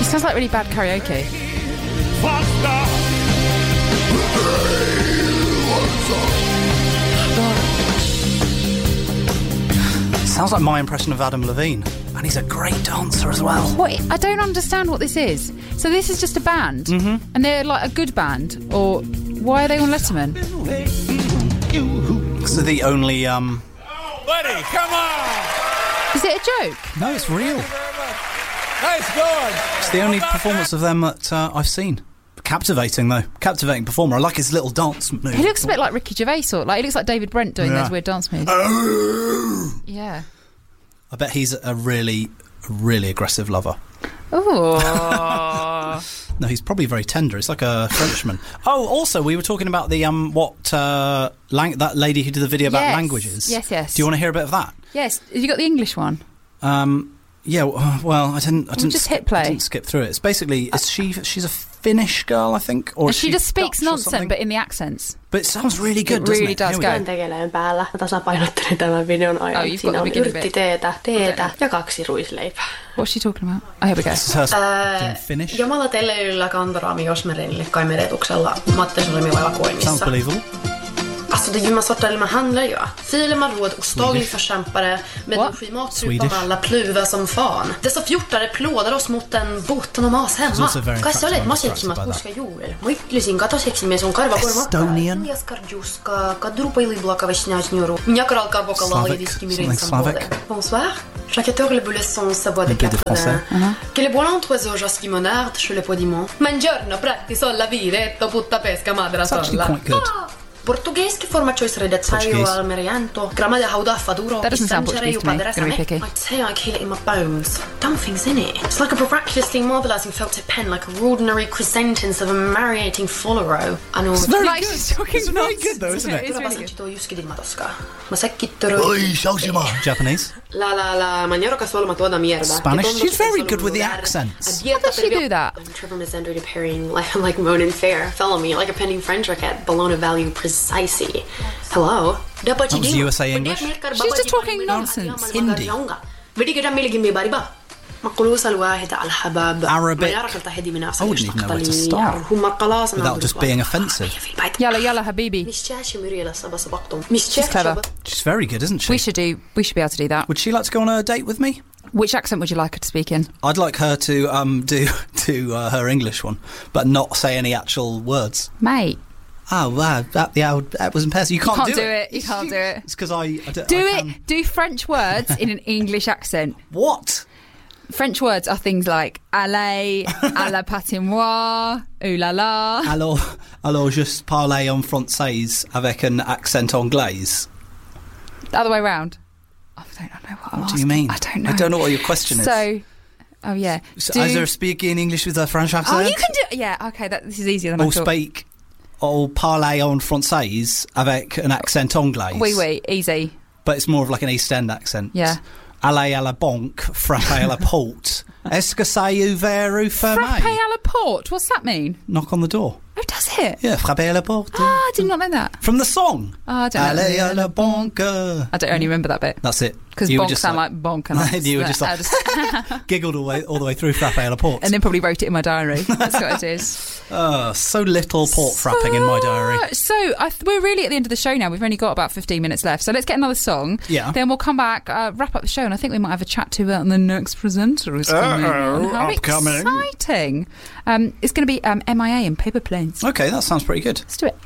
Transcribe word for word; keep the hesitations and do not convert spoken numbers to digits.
It sounds like really bad karaoke. Sounds like my impression of Adam Levine. And he's a great dancer as well. What? I don't understand what this is. So this is just a band? Mm-hmm. And they're like a good band? Or why are they on Letterman? So the only... um. Oh, buddy, come on! Is it a joke? No, it's real. Nice going. It's the only performance of them that uh, I've seen. Captivating, though. Captivating performer. I like his little dance move. He looks a bit like Ricky Gervais, or like he looks like David Brent doing Yeah. those weird dance moves. Yeah. I bet he's a really, really aggressive lover. Oh. No, he's probably very tender. It's like a Frenchman. Oh, also, we were talking about the um, what uh, lang- that lady who did the video about Yes. languages. Yes, yes. Do you want to hear a bit of that? Yes. Have you got the English one? Um, yeah. uh, Well, I didn't. I didn't just skip, hit play. I didn't skip through it. It's basically. Is she? She's a Finnish girl, I think, or And is she just speaks Dutch or nonsense, something? but in the accents. But it sounds really good. It doesn't really it? does. Here we Go. Työntekeleen päällä. Mä tasapainottelin tämän videon ajan. Oh, you've got Siinä the on beginning bit. yrttiteetä, teetä ja kaksi ruisleipää. What's she talking about? Oh, here we go. This is her speaking Äh, Finnish. Jomala telleilyllä kantoraami Josmerinille kai meretuksella Matti Solmi Sounds evakuoinnissa. believable. Alltså det gymmar sorter eller man handlar ju. Filer man råd ostaglig förkämpare med What? en skimat Swedish. av alla pluva som fan. Dessa fjortare plådar oss mot en botten och mas hemma. also very Kai olet attractive, I'm maseksimas attracted by puska juurel. Muiklisin katoseksimme sun karvakorma. Estonian. Jaskarjuska, kadrupaili blakavesnjajnjuru. Mjakral karvokalali Slavic, diskimirin something Slavic. Bonsoir. J'accueille le boulet son sa voix de Un peu de quatre français. Che le buon oiseau jaschi monard, je le podimon. Mangiorno pratiso la viretto putta pesca madra It's actually solla. quite good. Portugeiski formaggiois redazzaio Portuguese. almerianto, grama de haudaffa duro, That doesn't sound Portuguese to me. Gonna be picky. I'd say I kill it in my bones. Dumb in it. It's like a miraculously mobilising felt tip pen, like a ordinary quiz sentence of a marinating follow-row. I know. It's very Like good. she's talking It's very nonsense. good, though, isn't it? It's really good. Kyllä juskedin matoska. Mä sekkittöry. Japanese. La la la maniero casual ma tuoda mierda. Spanish? Che tondo She's very solo good with the lugar. accents. A dieta How does she per- do that? I'm Trevor Mazendry appearing like like Monin Fair. Follow me like a pending French at Bologna value precisely. Hello. That was U S A English. She's just talking nonsense. Hindi. Arabic. I wouldn't even know where to start without just being offensive. Yalla yalla habibi. She's clever. She's very good, isn't she? We should do. We should be able to do that. Would she like to go on a date with me? Which accent would you like her to speak in? I'd like her to um, do do uh, her English one, but not say any actual words. Mate. Oh wow, that yeah, that was impressive. You can't, You can't do, do it. You can't do it. It's because I, I don't, Do I it. can- Do French words in an English accent. What? French words are things like aller, à la patinoire, ooh la la. Alors, alors, je parle en français avec un accent anglais. The other way round. I don't know what I'm What do asking. you mean? I don't know. I don't know what your question is. So, oh yeah. So, Do- is there speaking English with a French accent? oh, you can do. Yeah. Okay. That this is easier than I Or thought. speak, or parle en français avec un accent anglais. Oui, oui. Easy. But it's more of like an East End accent. Yeah. Aller à la banque, frapper à la porte. Est-ce que c'est ouvert ou fermé? Frappe à la porte. What's that mean? Knock on the door. Oh, does it? Yeah, frapper à la porte. Ah, I did not know that. From the song. Oh, I don't know. Aller à la banque. I don't only remember that bit. That's it. Because You were bonk just sound like, bonk. And I you were just I like, just- giggled all the way, all the way through frapper à la porte. and then probably wrote it in my diary. That's what it is. Oh, so little port frapping in my diary. So I th- we're really at the end of the show now. We've only got about fifteen minutes left. So let's get another song. Yeah. Then we'll come back, uh, wrap up the show, and I think we might have a chat to uh, the next presenter who's coming on. How upcoming. exciting. Um, it's going to be um, M I A and Paper Planes. Okay, that sounds pretty good. Let's do it.